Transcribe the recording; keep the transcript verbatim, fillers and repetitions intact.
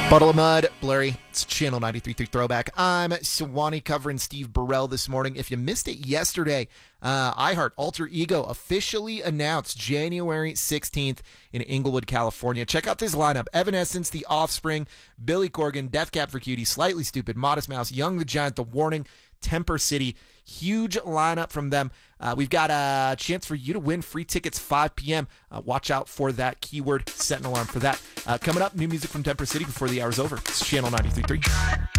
Bottle of Mud, Blurry. It's Channel ninety-three point three Throwback. I'm Swanee covering Steve Burrell this morning. If you missed it yesterday, uh, iHeart Alter Ego officially announced January sixteenth in Inglewood, California. Check out this lineup. Evanescence, The Offspring, Billy Corgan, Death Cab for Cutie, Slightly Stoopid, Modest Mouse, Young the Giant, The Warning, Temper City. Huge lineup from them. Uh, we've got a chance for you to win free tickets five p.m. Uh, watch out for that keyword. Set an alarm for that. Uh, coming up, new music from Temper City before the hour's over. It's Channel ninety-three point three.